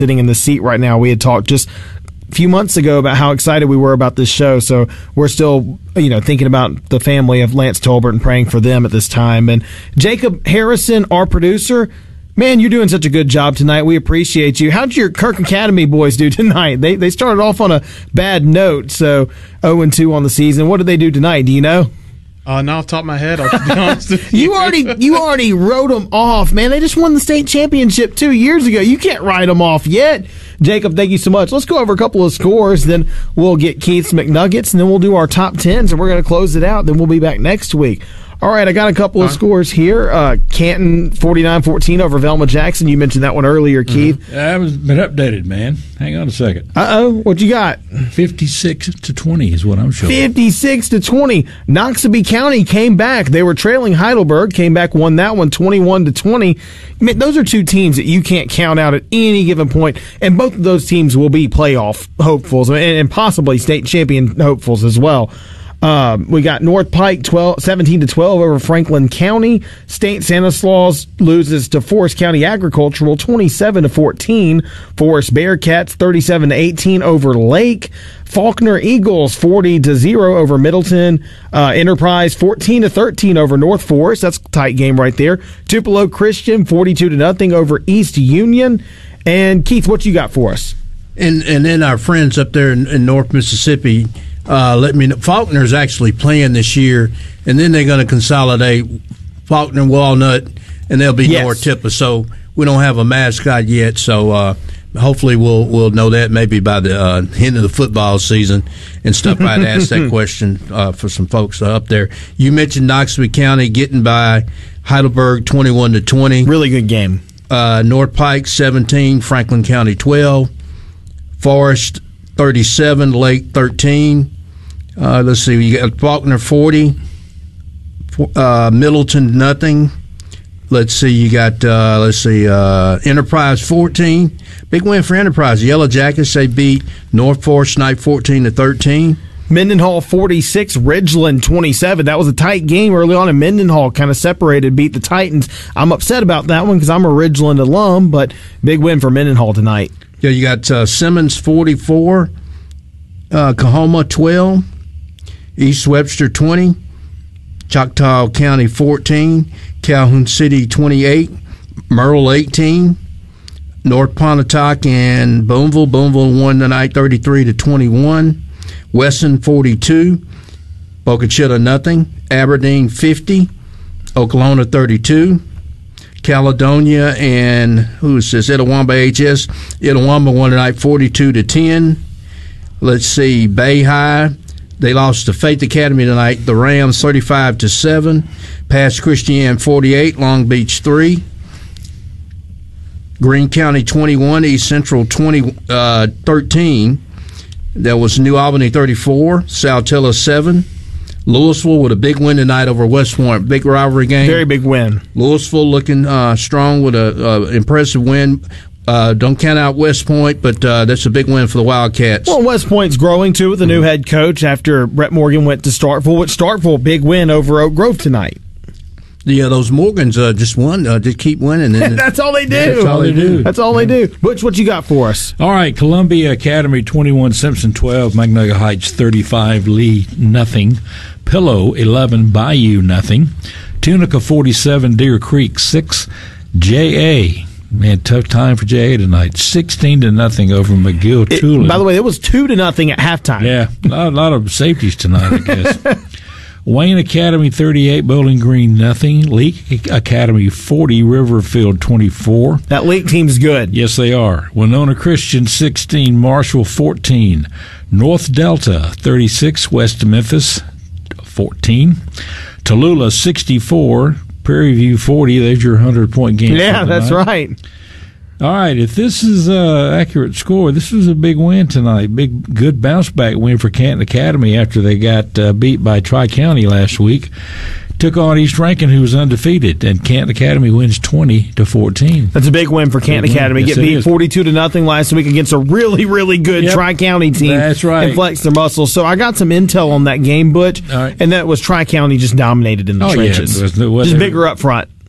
sitting in the seat right now. We had talked just a few months ago about how excited we were about this show, so we're still, thinking about the family of Lance Tolbert and praying for them at this time. And Jacob Harrison, our producer, man, you're doing such a good job tonight. We appreciate you. How'd your Kirk Academy boys do tonight? They started off on a bad note, so 0-2 on the season. What did they do tonight? Do you know? Not off the top of my head, I'll be honest with you. You already wrote them off, man. They just won the state championship 2 years ago. You can't write them off yet. Jacob, thank you so much. Let's go over a couple of scores, then we'll get Keith's McNuggets, and then we'll do our top 10s, and we're going to close it out. Then we'll be back next week. All right, I got a couple of scores here. Canton 49-14 over Velma Jackson. You mentioned that one earlier, Keith. That was been updated, man. Hang on a second. What you got? 56-20 is what I'm showing. 56-20. Noxubee County came back. They were trailing Heidelberg, came back, won that one 21-20. I mean, those are two teams that you can't count out at any given point, and both of those teams will be playoff hopefuls and possibly state champion hopefuls as well. We got North Pike 17-12 over Franklin County. St. Stanislaus loses to Forest County Agricultural 27-14. Forest Bearcats 37-18 over Lake. Faulkner Eagles 40-0 over Middleton. Enterprise 14-13 over North Forest. That's a tight game right there. Tupelo Christian 42-0 over East Union. And Keith, what you got for us? And then our friends up there in North Mississippi. Let me know. Faulkner's actually playing this year, and then they're going to consolidate Faulkner, Walnut, and they'll be North Tippa. So we don't have a mascot yet. So hopefully we'll know that maybe by the end of the football season and stuff. I'd ask that question for some folks up there. You mentioned Noxubee County getting by Heidelberg 21-20. Really good game. North Pike 17, Franklin County 12, Forest 37, Lake 13. Let's see, you got Faulkner 40, Middleton nothing. Let's see, you got Enterprise 14. Big win for Enterprise. Yellow Jackets, they beat North Forest Night 14-13. Mendenhall 46, Ridgeland 27. That was a tight game early on, and Mendenhall kind of separated, beat the Titans. I'm upset about that one because I'm a Ridgeland alum, but big win for Mendenhall tonight. Yeah, you got Simmons 44, Coahoma 12, East Webster 20, Choctaw County 14, Calhoun City 28, Merle 18, North Pontotoc and Boonville. Boonville won tonight 33-21. Wesson 42, Boca Chita nothing. Aberdeen 50, Oklahoma 32. Caledonia and Itawamba HS. Itawamba won tonight 42-10. Let's see, Bay High, they lost to Faith Academy tonight. The Rams 35-7. Pass Christian 48, Long Beach 3. Greene County 21, East Central 13. That was New Albany 34, Saltillo 7. Louisville with a big win tonight over West Point. Big rivalry game. Very big win. Louisville looking strong with an impressive win. Don't count out West Point, but that's a big win for the Wildcats. Well, West Point's growing, too, with a new head coach after Brett Morgan went to Starkville. With Starkville, big win over Oak Grove tonight. Yeah, those Morgans just won. Just keep winning. That's all they do. That's all they do. Butch, what you got for us? All right, Columbia Academy 21, Simpson 12, Magnolia Heights 35, Lee nothing, Pillow 11, Bayou nothing, Tunica 47, Deer Creek 6, J.A. Man, tough time for J.A. tonight. 16-0 over McGill-Tulane. By the way, it was 2-0 at halftime. Yeah, a lot of safeties tonight, I guess. Wayne Academy 38, Bowling Green nothing. Leake Academy 40, Riverfield 24. That Leake team's good. Yes, they are. Winona Christian 16, Marshall 14. North Delta 36, West Memphis 14. Tallulah 64, Prairie View 40. There's your 100-point game. Yeah, that's right. All right, if this is an accurate score, this was a big win tonight. Good bounce-back win for Canton Academy after they got beat by Tri-County last week. Took on East Rankin, who was undefeated, and Canton Academy wins 20-14. That's a big win for Canton Academy. Yes, get beat 42-0 last week against a really, really good Tri-County team. That's right. And flex their muscles. So I got some intel on that game, Butch, right. And that was Tri-County just dominated in the trenches. Yeah. Just bigger up front.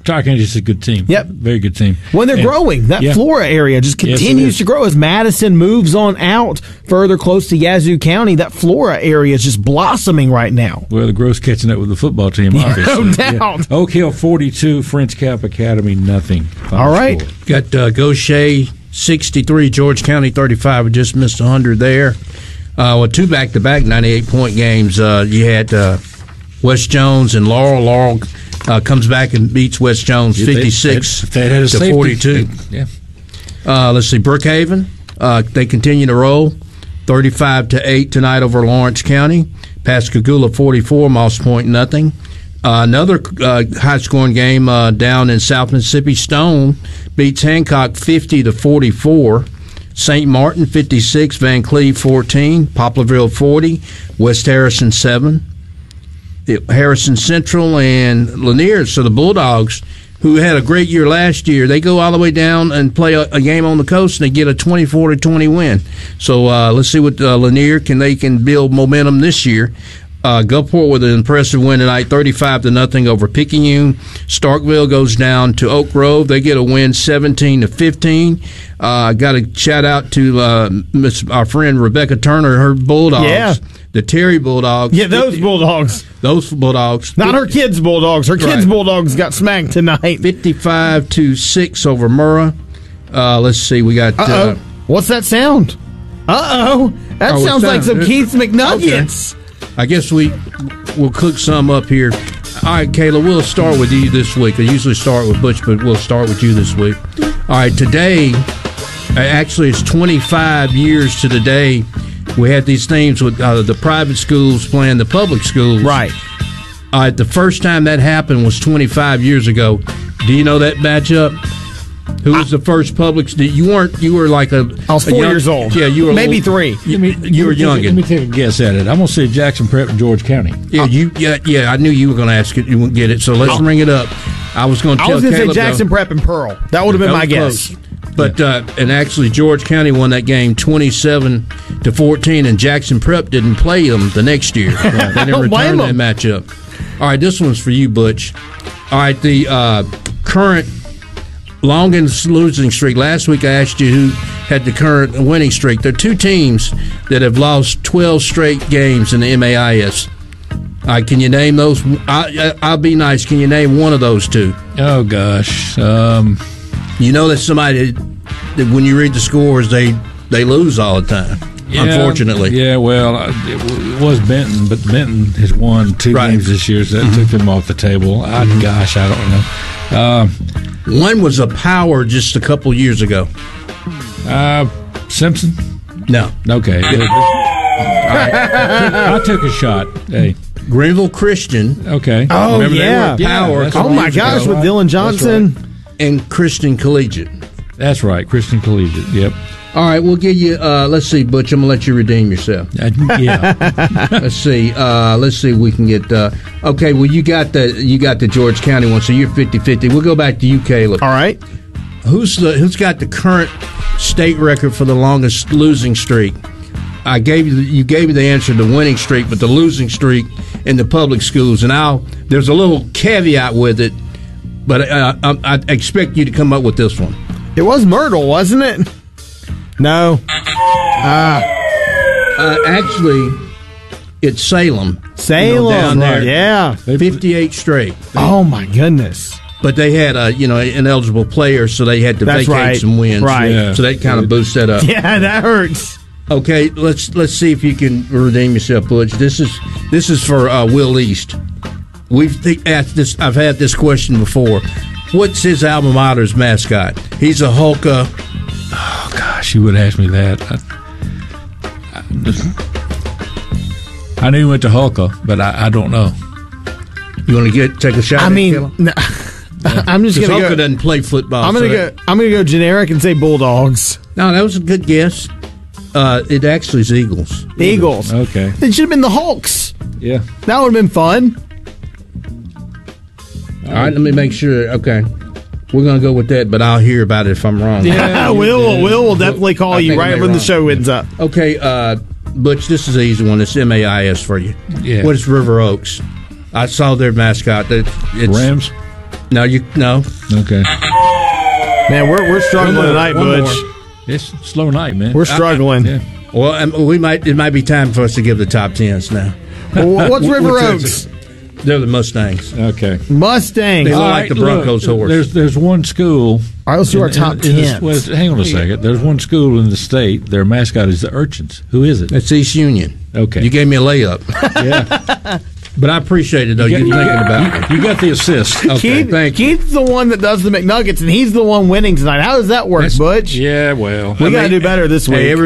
Tri-County is a good team. Yep. Very good team. When they're And- growing, that Yeah. Flora area just Yes, it continues is. to grow as Madison moves on out further close to Yazoo County. That Flora area is just blossoming right now. Well, the grow's catching up with the football team, obviously. no doubt. Oak Hill 42, French Cap Academy nothing. Final All right. score. Got Gaucher 63, George County 35. We just missed 100 there. With two back-to-back 98-point games, you had West Jones and Laurel. Laurel comes back and beats West Jones 56 If they had a to safety, 42. Yeah. Let's see, Brookhaven, they continue to roll 35-8 tonight over Lawrence County. Pascagoula 44, Moss Point nothing. Another high-scoring game down in South Mississippi. Stone beats Hancock 50-44. St. Martin 56, Van Cleve 14, Poplarville 40, West Harrison 7. Harrison Central and Lanier. So the Bulldogs, who had a great year last year, they go all the way down and play a game on the coast, and they get a 24-20 win. So let's see what Lanier can build momentum this year. Gulfport with an impressive win tonight, 35-0 over Picayune. Starkville goes down to Oak Grove. They get a win, 17-15. Got a shout out to our friend Rebecca Turner, her Bulldogs. Yeah. The Terry Bulldogs. Yeah, those Bulldogs. Those Bulldogs. Not her kids' Bulldogs. Her kids' Right. Bulldogs got smacked tonight. 55-6 over Murrah. Let's see. We got. Uh-oh. What's that sound? Uh-oh. That Oh, sounds what's like that? some Keith McNuggets. I guess we'll cook some up here. All right, Kayla, we'll start with you this week. I usually start with Butch, but we'll start with you this week. All right, today, actually, it's 25 years to the day we had these themes with the private schools playing the public schools. Right. All right, the first time that happened was 25 years ago. Do you know that matchup? Who was the first public? You were like a. I was 4 years old. Yeah, you were maybe 3. You were young. Let me take a guess at it. I'm going to say Jackson Prep and George County. Yeah, I knew you were going to ask it. You wouldn't get it, so let's bring it up. I was going to tell say Caleb, Jackson though. Prep and Pearl. That would have been That my was guess. close. But and actually, George County won that game 27-14, and Jackson Prep didn't play them the next year. They didn't Don't return blame that them. matchup. All right, this one's for you, Butch. All right, the current longest losing streak. Last week, I asked you who had the current winning streak. There are two teams that have lost 12 straight games in the MAIS. All right, can you name those? I'll be nice. Can you name one of those two? Oh, gosh. You know that somebody that when you read the scores, they lose all the time. Unfortunately, Yeah, well, it was Benton, but Benton has won 2 Right. games this year, so that took them off the table. Gosh, I don't know. one was a power just a couple years ago. Simpson? No, Okay. All right. I took a shot. Hey, Greenville Christian okay. Oh, Remember they yeah. were power. that's Oh, right. my gosh, with Dylan Johnson. and Christian Collegiate. That's right, Christian Collegiate. Yep. All right, we'll give you. Let's see, Butch. I'm gonna let you redeem yourself. Yeah. Let's see. Let's see if we can get. Okay, well you got the George County one, so you're 50-50. We'll go back to you, Caleb. All right. Who's got the current state record for the longest losing streak? You gave me the answer, the winning streak, but the losing streak in the public schools. And there's a little caveat with it, but I expect you to come up with this one. It was Myrtle, wasn't it? No. Actually, it's Salem. Salem. down there. Yeah. 58 straight. Oh, my goodness. But they had an eligible player, so they had to That's vacate right. some wins. Right. Yeah. So that kind of boosts that up. Yeah, that hurts. Okay, let's see if you can redeem yourself, Butch. This is for Will East. Asked this. I've had this question before. What's his alma mater's mascot? He's a Hulka. Oh, gosh, you would ask me that. I knew he went to Hulka, but I don't know. You want to take a shot? I at mean, Caleb? no, I'm just Because going Hulka to go. doesn't play football. I'm gonna go generic and say Bulldogs. No, that was a good guess. It actually is Eagles. Eagles. Okay. It should have been the Hawks. Yeah. That would have been fun. All right, let me make sure. Okay, we're gonna go with that, but I'll hear about it if I'm wrong. Yeah. Will will definitely call I you think I right may when the wrong. show ends up. Okay, Butch, this is an easy one. It's MAIS for you. Yeah. What is River Oaks? I saw their mascot. It's Rams? No, no. Okay. Man, we're struggling tonight, One Butch. more. It's a slow night, man. We're struggling. Yeah. Well, it might be time for us to give the top 10s now. Well, what's River Which Oaks? is- They're the Mustangs. Okay. Mustangs. They look All like the Broncos horse. There's one school. right, let's do our top in this- 10. well, hang on a second. There's one school in the state. Their mascot is the Urchins. Who is it? It's East Union. Okay. You gave me a layup. Yeah. But I appreciate it, though. You're thinking about me. You got the assist. Okay, Keith, thank you. Keith's the one that does the McNuggets, and he's the one winning tonight. How does that work, Butch? Yeah, well. We got to do better this week. Hey,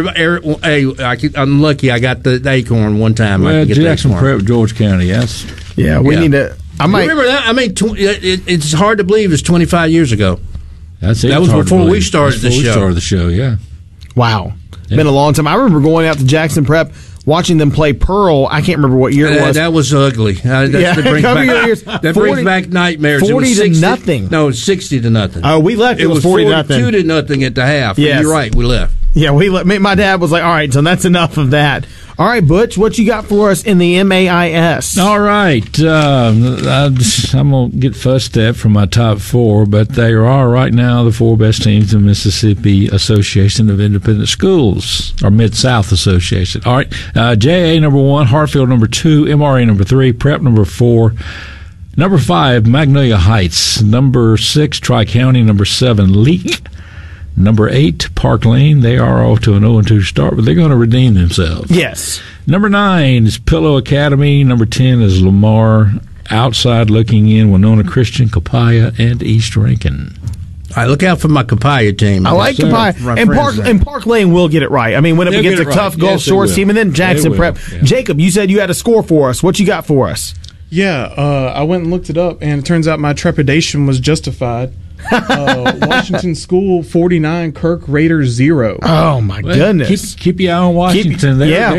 I'm lucky I got the acorn one time. I Well, can get the Jackson acorn. Prep, George County. Yes. yeah, we Yeah. need to. I might. Remember that? I mean, it's hard to believe it's 25 years ago. That was before we started the show. We started the show, yeah. Wow, Yeah. been a long time. I remember going out to Jackson Prep, watching them play Pearl. I can't remember what year it was. That was ugly. That brings cover back, your ears. that 40 brings back nightmares. It 40 was to 60 nothing. No, it was 60 to nothing. Oh, we left. It was 40 nothing. 42 to nothing at the half. Yes. You're right. We left. Yeah, my dad was like, "All right, so that's enough of that." All right, Butch, what you got for us in the MAIS? All right. I'm going to get fussed at for my top four, but they are right now the four best teams in Mississippi Association of Independent Schools, or Mid-South Association. All right. JA number 1, Hartfield number 2, MRA number 3, Prep number 4. Number 5, Magnolia Heights. Number 6, Tri-County. Number 7, Leak. Number 8, Park Lane. They are off to an 0-2 start, but they're going to redeem themselves. Yes. Number 9 is Pillow Academy. Number 10 is Lamar. Outside looking in, Winona Christian, Copiah, and East Rankin. All right, look out for my Copiah team. I like sir. Copiah. My And friends Park Lane will get it right. I mean, when it They'll gets get a it tough right. Gulf Yes, they Shores will. team, and then Jackson They will. Prep. Yeah. Jacob, you said you had a score for us. What you got for us? Yeah, I went and looked it up, and it turns out my trepidation was justified. Washington School 49, Kirk Raiders 0. Oh my Well, goodness! Keep your eye on Washington.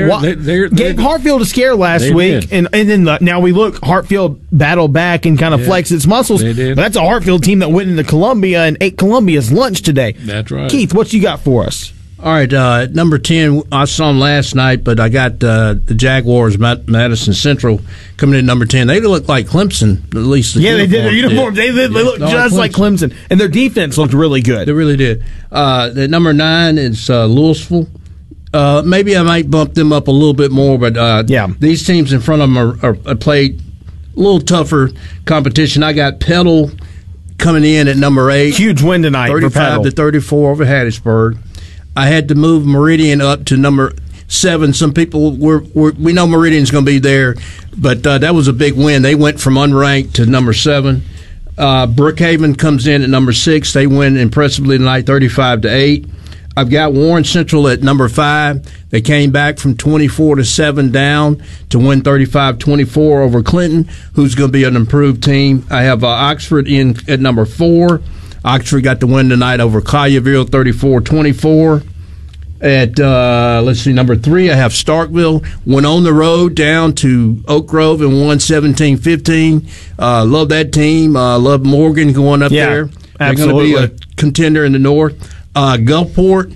Gave Hartfield a scare last They week, did. and then now we look. Hartfield battled back and kind of flexed its muscles. They did. But that's a Hartfield team that went into Columbia and ate Columbia's lunch today. That's right. Keith, what you got for us? All right, number 10, I saw them last night, but I got the Jaguars, Madison Central, coming in number 10. They look like Clemson, at least. The Yeah, they did their uniforms. They looked No, just like Clemson, and their defense looked really good. They really did. The number 9 is Louisville. Maybe I might bump them up a little bit more, but these teams in front of them are played a little tougher competition. I got Petal coming in at number 8. Huge win tonight for 35 Petal. to 34 over Hattiesburg. I had to move Meridian up to number 7. Some people we know Meridian's going to be there, but that was a big win. They went from unranked to number 7. Brookhaven comes in at number 6. They win impressively tonight, 35 to 8. I've got Warren Central at number 5. They came back from 24 to 7 down to win 35-24 over Clinton, who's going to be an improved team. I have Oxford in at number 4. Oxford got the win tonight over Collierville, 34-24. At number 3, I have Starkville. Went on the road down to Oak Grove and won 17-15. Love that team. Love Morgan going up there. They're going to be a contender in the north. Gulfport,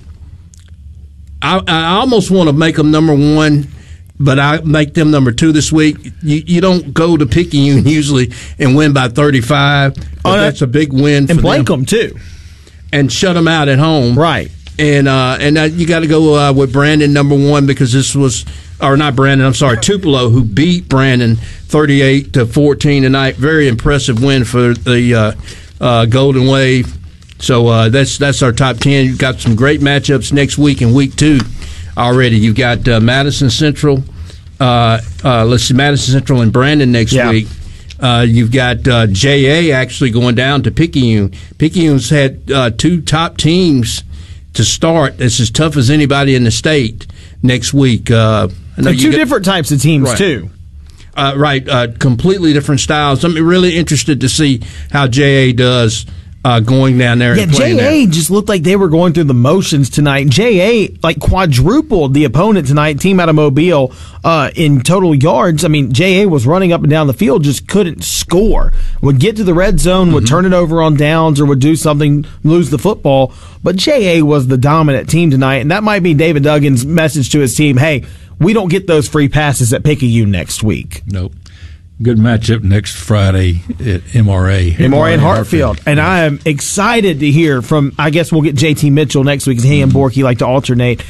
I almost want to make them number 1, but I make them number 2 this week. You don't go to Picayune usually and win by 35. But that's a big win for and blank them. them too, and shut them out at home. Right. And you got to go with Brandon number 1 because this was, or not Brandon, I'm sorry, Tupelo, who beat Brandon 38-14 tonight. Very impressive win for the Golden Wave. So that's our top 10. You've got some great matchups next week in week 2 already. You've got Madison Central. Madison Central and Brandon next week. You've got JA actually going down to Picayune. Picayune's had 2 top teams to start. It's as tough as anybody in the state next week. And 2 different types of teams, too. Completely different styles. I'm really interested to see how JA does going down there and playing JA just looked like they were going through the motions tonight. JA quadrupled the opponent tonight, team out of Mobile, in total yards. I mean, JA was running up and down the field, just couldn't score. Would get to the red zone, would turn it over on downs, or would do something, lose the football. But JA was the dominant team tonight, and that might be David Duggan's message to his team, hey, we don't get those free passes at Picayune next week. Nope. Good matchup next Friday at MRA. MRA in Hartfield. And I am excited to hear from, I guess we'll get JT Mitchell next week, because he and Borky like to alternate.